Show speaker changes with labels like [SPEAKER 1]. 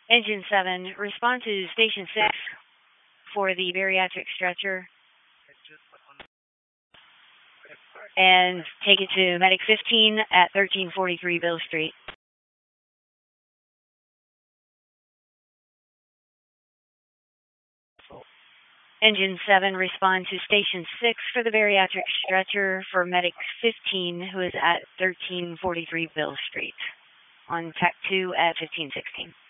[SPEAKER 1] Engine 7, respond to Station 6 for the bariatric stretcher and take it to Medic 15 at 1343 Bill Street. Engine 7, respond to Station 6 for the bariatric stretcher for Medic 15, who is at 1343 Bill Street on TAC 2 at 1516.